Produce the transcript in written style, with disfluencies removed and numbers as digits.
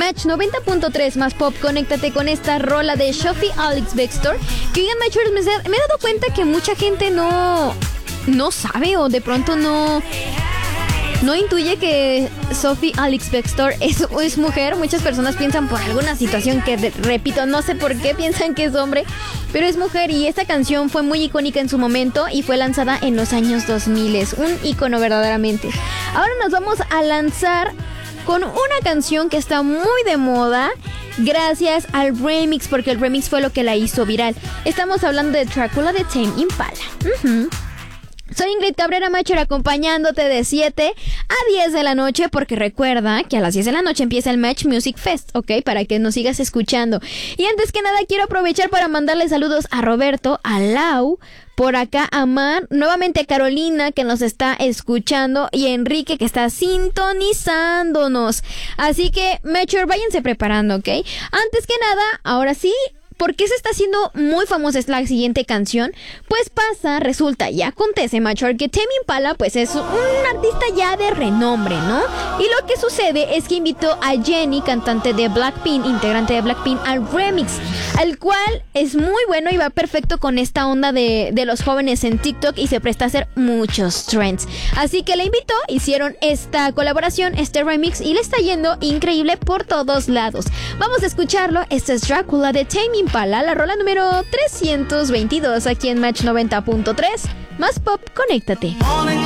Match 90.3 más pop, conéctate con esta rola de Sophie Alex Bextor. Que oigan, Matchers, me he dado cuenta que mucha gente no sabe o de pronto no intuye que Sophie Alex Bextor es mujer. Muchas personas piensan por alguna situación que, repito, no sé por qué piensan que es hombre, pero es mujer, y esta canción fue muy icónica en su momento y fue lanzada en los años 2000. Es un icono verdaderamente. Ahora nos vamos a lanzar con una canción que está muy de moda gracias al remix, porque el remix fue lo que la hizo viral. Estamos hablando de Drácula de Tame Impala. Soy Ingrid Cabrera Macher, acompañándote de 7 a 10 de la noche, porque recuerda que a las 10 de la noche empieza el Match Music Fest, ¿ok? Para que nos sigas escuchando. Y antes que nada quiero aprovechar para mandarle saludos a Roberto, a Lau, por acá a Mar, nuevamente a Carolina, que nos está escuchando, y a Enrique, que está sintonizándonos. Así que, Matcher, váyanse preparando, ¿ok? Antes que nada, ahora sí, ¿por qué se está haciendo muy famosa la siguiente canción? Pues resulta y acontece, Matcher, que Tame Impala pues es un artista ya de renombre, ¿no? Y lo que sucede es que invitó a Jennie, cantante de Blackpink, integrante de Blackpink, al remix, al cual es muy bueno y va perfecto con esta onda de los jóvenes en TikTok, y se presta a hacer muchos trends. Así que la invitó, hicieron esta colaboración, este remix, y le está yendo increíble por todos lados. Vamos a escucharlo. Este es Drácula de Tame Impala, la rola número 322 aquí en Match 90.3. Más pop, conéctate.